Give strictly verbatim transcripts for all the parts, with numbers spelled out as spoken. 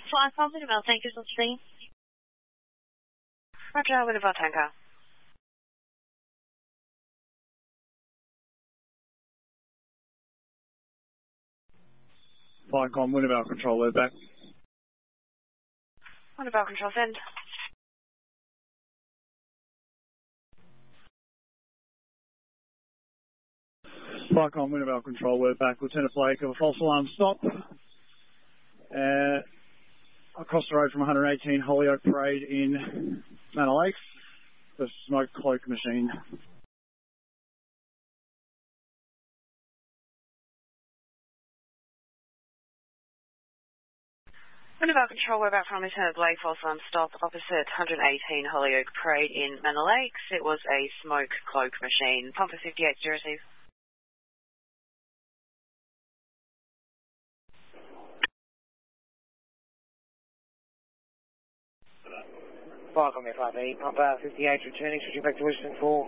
Flying Falcon, Winterville Tankers on screen. Roger, Winterville Tanker. Flycom, Winterville Control, we're back. Winterville Control, send. Flycom, Winterville Control, we're back. Lieutenant Blake of a false alarm stop. Uh, across the road from one eighteen Holyoke Parade in Manor Lakes. The smoke cloak machine. Winterville Control, we're back from Lieutenant Blake, false alarm stop opposite one eighteen Holyoke Parade in Manor Lakes. It was a smoke cloak machine. Pumper fifty-eight, zero receive. Flycom F I V, Pumper fifty-eight returning, switching back to Western four.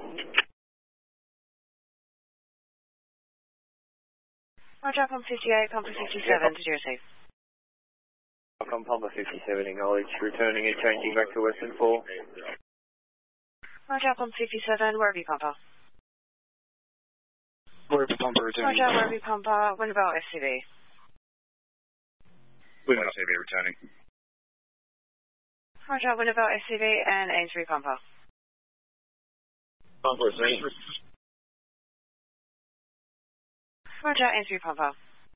Roger, Pumper fifty-eight, Pumper fifty-seven, did you receive? Flycom Pumper fifty-seven, acknowledge, returning and changing back to Western four. Roger, Pumper fifty-seven, wherever you Pumper. Wherever Pumper returning. Roger, wherever you Pumper, Winterville S C V. Winterville S C V returning. Roger, Winterville S C V and Amesbury Pumper. Pumper returning. Roger, Amesbury Pumper.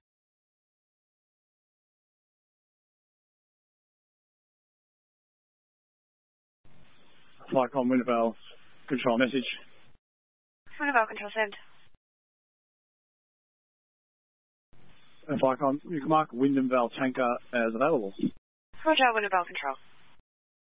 Flycom, Winterville Control, message. Winterville Control, send. And Flycom, you can mark Winterville Tanker as available. Roger, Winterville Control.